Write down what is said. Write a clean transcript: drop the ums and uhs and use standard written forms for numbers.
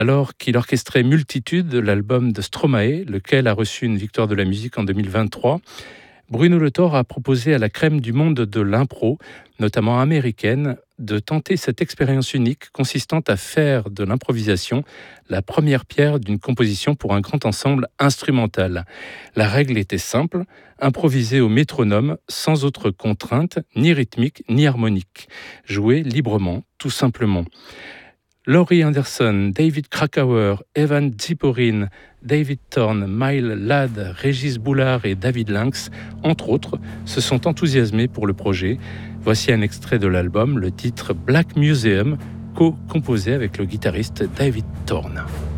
Alors qu'il orchestrait Multitude, l'album de Stromae, lequel a reçu une victoire de la musique en 2023, Bruno Le Thor a proposé à la crème du monde de l'impro, notamment américaine, de tenter cette expérience unique consistant à faire de l'improvisation la première pierre d'une composition pour un grand ensemble instrumental. La règle était simple, improviser au métronome sans autre contrainte, ni rythmique ni harmonique. Jouer librement, tout simplement. Laurie Anderson, David Krakauer, Evan Ziporin, David Thorne, Mile Ladd, Régis Boulard et David Lynx, entre autres, se sont enthousiasmés pour le projet. Voici un extrait de l'album, le titre Black Museum, co-composé avec le guitariste David Thorne.